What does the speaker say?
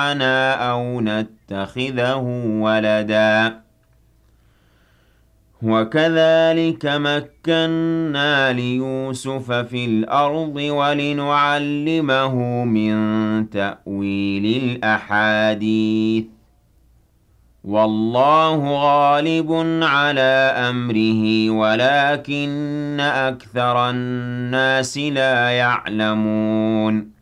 أَوْ نَتَّخِذَهُ وَلَدًا وَكَذَلِكَ مَكَّنَّا لِيُوسُفَ فِي الْأَرْضِ وَلِنُعَلِّمَهُ مِن تَأْوِيلِ الْأَحَادِيثِ ۚ وَاللَّهُ غَالِبٌ عَلَىٰ أَمْرِهِ وَلَٰكِنَّ أَكْثَرَ النَّاسِ لَا يَعْلَمُونَ